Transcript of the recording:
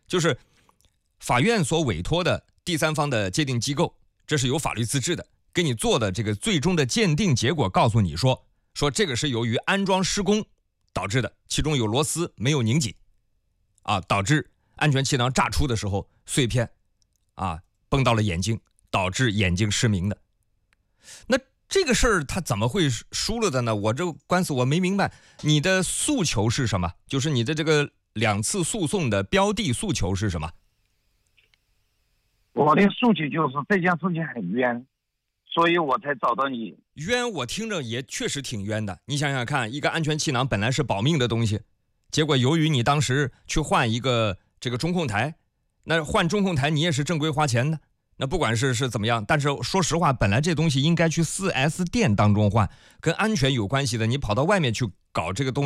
就是法院所委托的第三方的界定机构，这是有法律资质的，给你做的这个最终的鉴定结果告诉你说这个是由于安装施工导致的，其中有螺丝没有拧紧导致安全气囊炸出的时候碎片崩到了眼睛，导致眼睛失明的。那这个事儿他怎么会输了的呢？我这官司我没明白，你的诉求是什么？就是你的这个2次诉讼的标的诉求是什么？ 我的诉求就是这件事情很冤，所以我才找到你。 冤，我听着也确实挺冤的。你想想看，一个安全气囊本来是保命的东西，结果由于你当时去换一个这个中控台，那换中控台你也是正规花钱的，那不管是怎么样，但是说实话，本来这东西应该去4S 店当中换，跟安全有关系的，你跑到外面去搞这个东西